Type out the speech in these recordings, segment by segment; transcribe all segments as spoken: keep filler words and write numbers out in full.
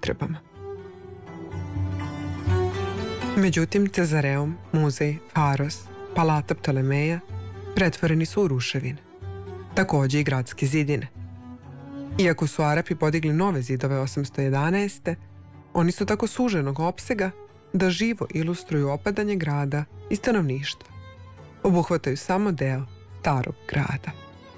potrebama. Međutim, Cezareum, muzej, Faros, Palata Ptolemeja pretvoreni su u ruševine. Takođe i gradske zidine. Iako su Arapi podigli nove zidove osamsto jedanaeste. oni su tako suženog opsega da živo ilustruju opadanje grada i stanovništva. Obuhvataju samo deo starog grada.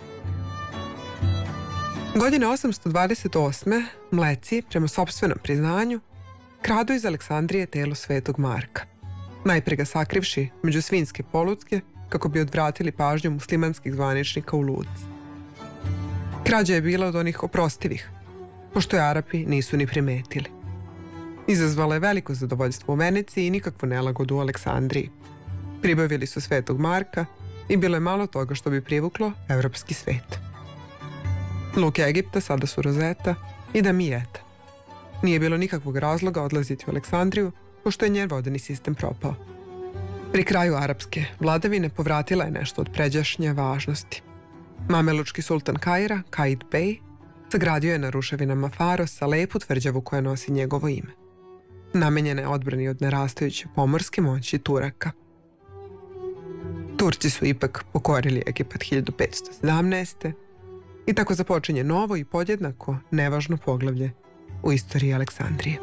Godine osamsto dvadeset osme. Mleci, prema sopstvenom priznanju, kradu iz Aleksandrije telo Svetog Marka. Najpre ga sakrivši među svinjske polutke kako bi odvratili pažnju muslimanskih zvaničnika u Luci. Krađa je bila od onih oprostivih, pošto je Arapi nisu ni primetili. Izazvala je veliko zadovoljstvo u Veneciji i nikakvu nelagodu u Aleksandriji. Pribavili su Svetog Marka i bilo je malo toga što bi privuklo evropski svet. Luke Egipta sada su Rozeta i Damijeta. Nije bilo nikakvog razloga odlaziti u Aleksandriju, pošto je njen vodeni sistem propao. Pri kraju arapske vladavine povratila je nešto od pređašnje važnosti. Mamelučki sultan Kaira, Kaid Bey, sagradio je na ruševinama Farosa lepu tvrđavu koja nosi njegovo ime. Namenjena je odbrani od narastajuće pomorske moći Turaka. Turci su ipak pokorili Egipat hiljadu petsto sedamnaeste. i tako započinje novo i podjednako nevažno poglavlje u istoriji Aleksandrije.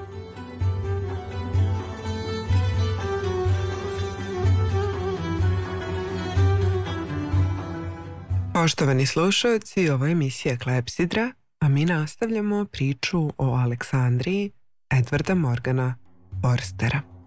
Poštovani slušalci, ovo je emisija Klepsidra, a mi nastavljamo priču o Aleksandriji Edvarda Morgana Forstera.